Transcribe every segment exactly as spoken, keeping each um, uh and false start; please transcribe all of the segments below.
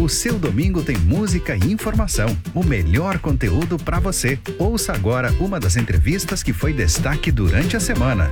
O seu domingo tem música e informação, o melhor conteúdo para você. Ouça agora uma das entrevistas que foi destaque durante a semana.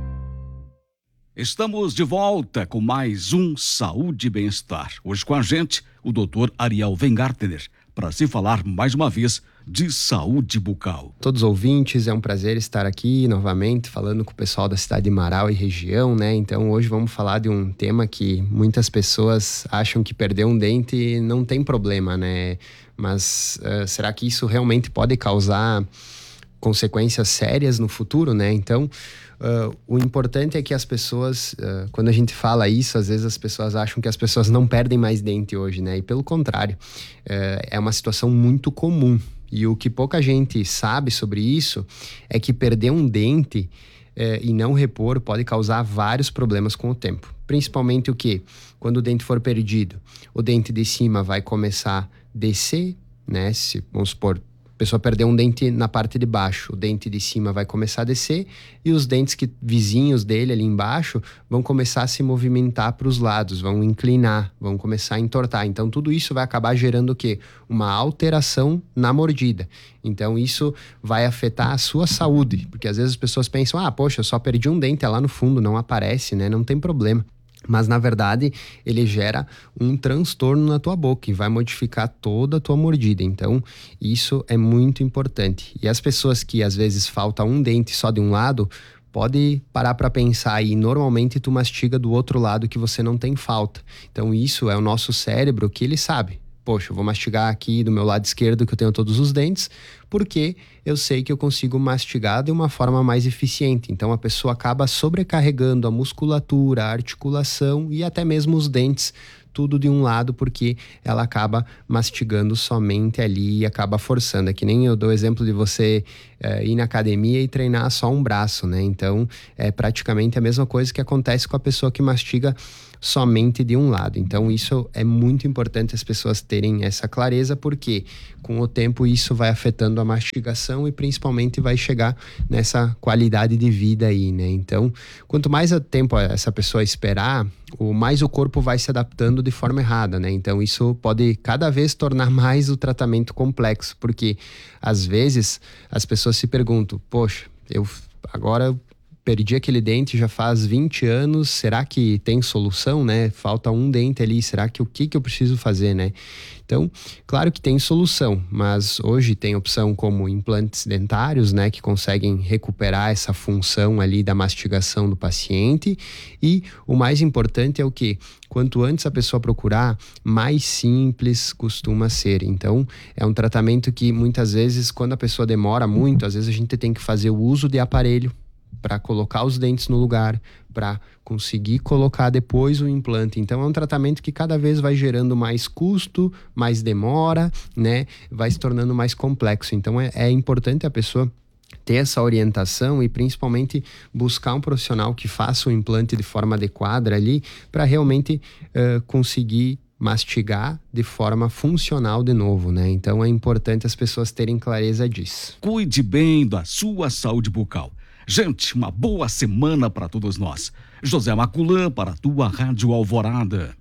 Estamos de volta com mais um Saúde e Bem-Estar. Hoje com a gente, o doutor Ariel Weingartner, para se falar mais uma vez de saúde bucal. Todos os ouvintes, é um prazer estar aqui novamente falando com o pessoal da cidade de Marau e região, né? Então hoje vamos falar de um tema que muitas pessoas acham que perder um dente não tem problema, né? Mas uh, será que isso realmente pode causar consequências sérias no futuro, né? Então, uh, o importante é que as pessoas, uh, quando a gente fala isso, às vezes as pessoas acham que as pessoas não perdem mais dente hoje, né? E pelo contrário, uh, é uma situação muito comum. E o que pouca gente sabe sobre isso é que perder um dente uh, e não repor pode causar vários problemas com o tempo. Principalmente o quê? Quando o dente for perdido, o dente de cima vai começar a descer, né? Se, vamos supor, a pessoa perdeu um dente na parte de baixo, o dente de cima vai começar a descer e os dentes que, vizinhos dele ali embaixo vão começar a se movimentar para os lados, vão inclinar, vão começar a entortar. Então tudo isso vai acabar gerando o quê? Uma alteração na mordida. Então isso vai afetar a sua saúde, porque às vezes as pessoas pensam, ah, poxa, eu só perdi um dente, é lá no fundo, não aparece, né? Não tem problema. Mas, na verdade, ele gera um transtorno na tua boca e vai modificar toda a tua mordida. Então, isso é muito importante. E as pessoas que, às vezes, falta um dente só de um lado, pode parar para pensar e normalmente tu mastiga do outro lado que você não tem falta. Então, isso é o nosso cérebro que ele sabe. Poxa, eu vou mastigar aqui do meu lado esquerdo que eu tenho todos os dentes, porque eu sei que eu consigo mastigar de uma forma mais eficiente. Então a pessoa acaba sobrecarregando a musculatura, a articulação e até mesmo os dentes, tudo de um lado, porque ela acaba mastigando somente ali e acaba forçando. É que nem eu dou o exemplo de você é, ir na academia e treinar só um braço, né? Então é praticamente a mesma coisa que acontece com a pessoa que mastiga somente de um lado. Então isso é muito importante as pessoas terem essa clareza, porque com o tempo isso vai afetando a mastigação e principalmente vai chegar nessa qualidade de vida aí, né? Então, quanto mais tempo essa pessoa esperar, o mais o corpo vai se adaptando de forma errada, né? Então isso pode cada vez tornar mais o tratamento complexo, porque às vezes as pessoas se perguntam, poxa, eu agora perdi aquele dente já faz vinte anos, será que tem solução, né? Falta um dente ali, será que o que, que eu preciso fazer, né? Então, claro que tem solução, mas hoje tem opção como implantes dentários, né? Que conseguem recuperar essa função ali da mastigação do paciente. E o mais importante é o quê? Quanto antes a pessoa procurar, mais simples costuma ser. Então, é um tratamento que muitas vezes, quando a pessoa demora muito, às vezes a gente tem que fazer o uso de aparelho para colocar os dentes no lugar, para conseguir colocar depois o implante. Então é um tratamento que cada vez vai gerando mais custo, mais demora, né? Vai se tornando mais complexo. Então é, é importante a pessoa ter essa orientação e principalmente buscar um profissional que faça o implante de forma adequada ali, para realmente uh, conseguir mastigar de forma funcional de novo, né? Então é importante as pessoas terem clareza disso. Cuide bem da sua saúde bucal. Gente, uma boa semana para todos nós. José Maculã para a tua Rádio Alvorada.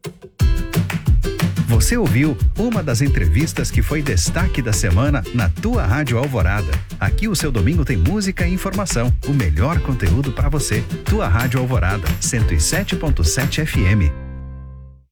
Você ouviu uma das entrevistas que foi destaque da semana na tua Rádio Alvorada. Aqui o seu domingo tem música e informação, o melhor conteúdo para você. Tua Rádio Alvorada, cento e sete ponto sete F M.